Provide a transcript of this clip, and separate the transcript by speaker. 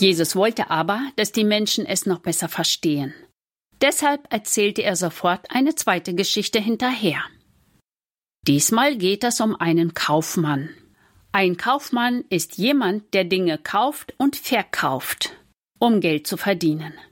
Speaker 1: Jesus wollte aber, dass die Menschen es noch besser verstehen. Deshalb erzählte er sofort eine zweite Geschichte hinterher. Diesmal geht es um einen Kaufmann. Ein Kaufmann ist jemand, der Dinge kauft und verkauft, um Geld zu verdienen.